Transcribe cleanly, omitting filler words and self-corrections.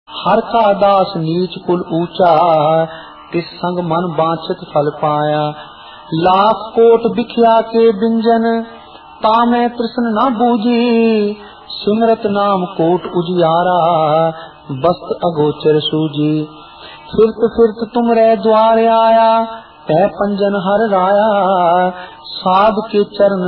हर का दास नीच कुल ऊंचा, तिस संग मन बांछित फल पाया। लाख कोट बिखिया के बिंजन, तामे तृष्ण न बूझी। सिमरत नाम कोट उजियारा, बस्त अगोचर सूजी। फिरत फिरत तुम रे द्वार आया, तै पंजन हर राया। साध के चरण